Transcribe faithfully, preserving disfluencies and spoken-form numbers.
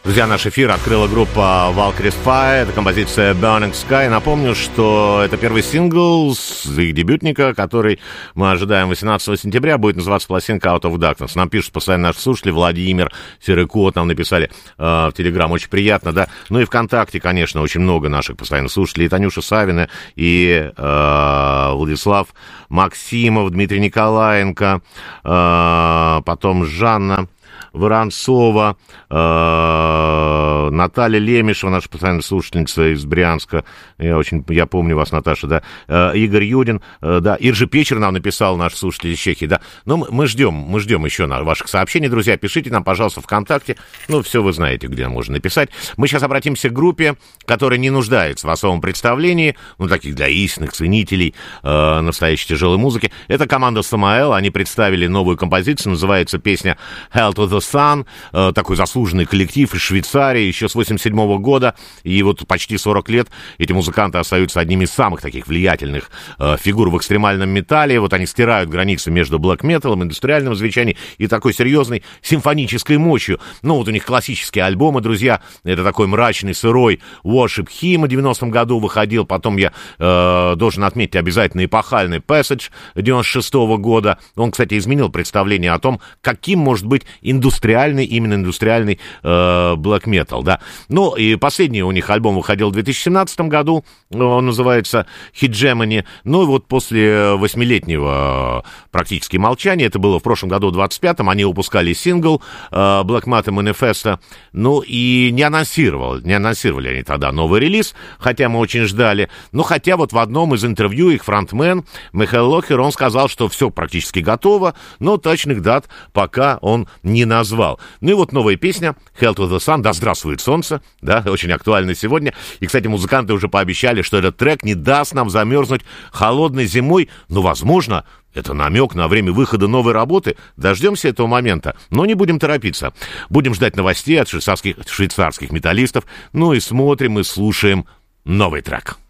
Друзья, наш эфир открыла группа Valkyrie Fire, это композиция Burning Sky. Напомню, что это первый сингл с их дебютника, который мы ожидаем восемнадцатого сентября, будет называться пластинка Out of Darkness. Нам пишут постоянно наши слушатели, Владимир, Серый Кот нам написали э, в Телеграм, очень приятно, да. Ну и ВКонтакте, конечно, очень много наших постоянных слушателей, и Танюша Савина, и э, Владислав Максимов, Дмитрий Николаенко, э, потом Жанна Воронцова, э, Наталья Лемешева, наша постоянная слушательница из Брянска, я очень, я помню вас, Наташа, да, э, Игорь Юдин, э, да, Иржи Печер нам написал, наш слушатель из Чехии, да, но мы, мы ждем, мы ждем еще на ваших сообщений, друзья, пишите нам, пожалуйста, ВКонтакте, ну, все вы знаете, где можно написать. Мы сейчас обратимся к группе, которая не нуждается в особом представлении, ну, таких для истинных ценителей э, настоящей тяжелой музыки. Это команда Самаэл, они представили новую композицию, называется песня Hell to the Sun, э, такой заслуженный коллектив из Швейцарии, еще с восемьдесят седьмого года, и вот почти сорок лет эти музыканты остаются одними из самых таких влиятельных э, фигур в экстремальном металле, вот они стирают границы между блэк-металом, индустриальным звучанием и такой серьезной симфонической мощью. Ну, вот у них классические альбомы, друзья, это такой мрачный, сырой Worship Hymn в девяностом году выходил, потом я э, должен отметить обязательно эпохальный Passage девяносто шестого года, он, кстати, изменил представление о том, каким может быть индустриальный, именно индустриальный блэк метал, да. Ну, и последний у них альбом выходил в две тысячи семнадцатом году, он называется Hegemony. Ну, и вот после восьмилетнего практически молчания, это было в прошлом году, в двадцать пятом, они выпускали сингл Black Matter Manifesto, ну, и не анонсировал, не анонсировали они тогда новый релиз, хотя мы очень ждали, но хотя вот в одном из интервью их фронтмен Михаил Лохер, он сказал, что все практически готово, но точных дат пока он не назвал. Ну и вот новая песня Hell to the Sun, да здравствует солнце, да, очень актуально сегодня. И, кстати, музыканты уже пообещали, что этот трек не даст нам замерзнуть холодной зимой, но, возможно, это намек на время выхода новой работы. Дождемся этого момента, но не будем торопиться. Будем ждать новостей от швейцарских, швейцарских металлистов, ну и смотрим и слушаем новый трек.